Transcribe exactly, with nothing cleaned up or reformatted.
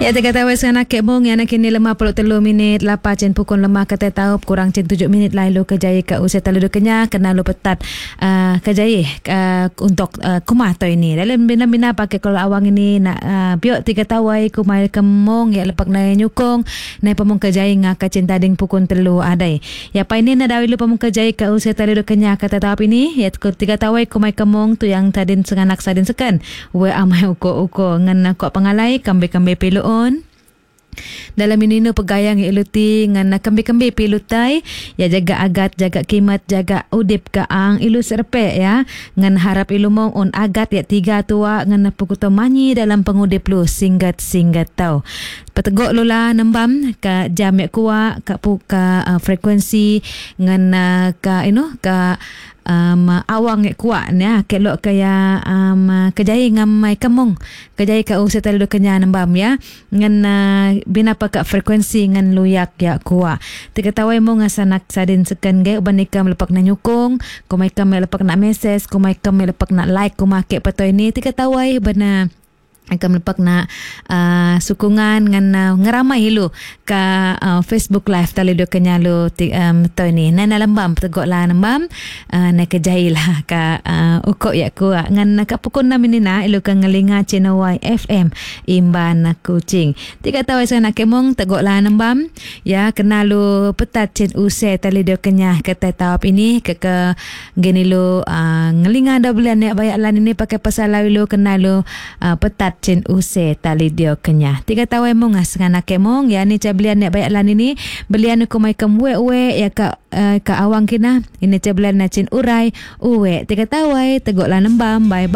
Ya, tiga tahu sana kek mong yang kini lima puluh tiga minit lapa cen pukul lemah kata tahu kurang cen tujuh minit lalu kejaya ke usia talu kenya kena lu petat uh, kejaya uh, untuk uh, kumah to ini dalam bina-bina pakai kalau awang ini nak uh, biok tiga tawai kumai kemong ya lepak na nyukong na pemong kejaya ngaka cen tading pukul telu adai ya pa ini na dawi lu pemong kejaya ke usia talu kenya kata tahu ini ya tiga tawai kumai kemong tu yang tadin senganak sadin sekan we amai uko-uko ngan ko pangalai kambe-kambe pelo dalam ini no pegayang iluti ngan kembe-kembe pilutai ya jaga agat jaga kimat jaga udip kaang ilu serpe ya ngan harap ilu mong on agat ya tiga tua ngan pukuto manyi dalam pengudip lu singgat-singgat tau petegok lula nembam ka jam ya kuwa ka puka uh, frekuensi ngan uh, ka you know ka um, awang ya kuwa ya kelok kaya um, kejaya ngamai kemong kejaya ka usia talu kenya nembam ya ngan uh, binapa ka frekuensi ngan luyak ya kuwa tiga tawai mo nga sanak sadin sekan gay uban ikam lepak na nyukong kumay kam lepak na message kumay kam lepak na like kumake patoy ni tiga tawai bana akan melepak na uh, sukungan ngan uh, ngeramai lu ka uh, Facebook live tali do kenya lu um, to ni na nalambam tegok la nambam uh, na kejai lah ka uh, ukok ya ku ngan ka pukul enam ini na ilu ka ngelinga Cenawai F M imban Kuching tiga tawai sana kemong tegok la nambam ya kena lu petat cen use tali do kenya kata tawap ini ke ke gini lu uh, ngelinga dah bulan ya bayak lan ini pakai pasal lu kena lu uh, petat cen use tali dio kenya tiga tawai mong asngana kemong ya ni cabelian nek bayak lan ini belian ko mai kemwe we ya ka uh, ka awang kina ini cabelian na cen urai uwe tiga tawai tegok lan embam bye bye.